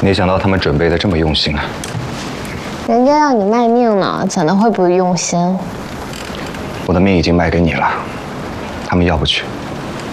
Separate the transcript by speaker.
Speaker 1: 没想到他们准备的这么用心啊！
Speaker 2: 人家让你卖命呢，怎能会不用心？
Speaker 1: 我的命已经卖给你了，他们要不去。